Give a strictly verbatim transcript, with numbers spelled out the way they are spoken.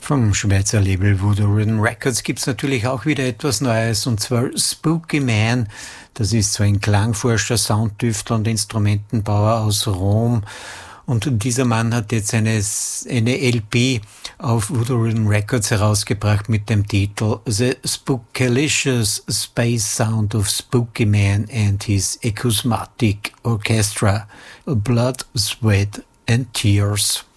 Vom Schweizer Label Voodoo Rhythm Records gibt's natürlich auch wieder etwas Neues, und zwar Spooky Man. Das ist so ein Klangforscher, Soundtüftler und Instrumentenbauer aus Rom. Und dieser Mann hat jetzt eine, eine L P auf Voodoo Rhythm Records herausgebracht mit dem Titel The Spookalicious Space Sound of Spooky Man and His Acousmatic Orchestra, Blood, Sweat and Tears.